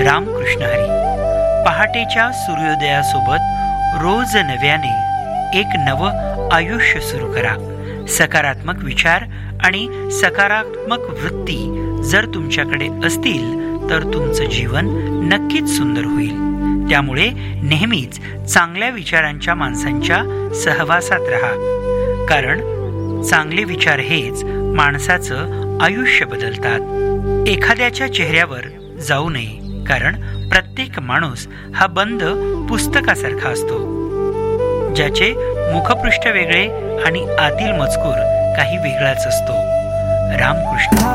रामकृष्ण हरी. पहाटेच्या सूर्योदयासोबत रोज नव्याने एक नवं आयुष्य सुरू करा. सकारात्मक विचार आणि सकारात्मक वृत्ती जर तुमच्याकडे असतील तर तुमचं जीवन नक्कीच सुंदर होईल. त्यामुळे नेहमीच चांगल्या विचारांच्या माणसांच्या सहवासात राहा, कारण चांगले विचार हेच माणसाचं आयुष्य बदलतात. एखाद्याच्या चेहऱ्यावर जाऊ नये, कारण प्रत्येक माणूस हा बंद पुस्तकासारखा असतो, ज्याचे मुखपृष्ठ वेगळे आणि आतील मजकूर काही वेगळाच असतो. रामकृष्ण.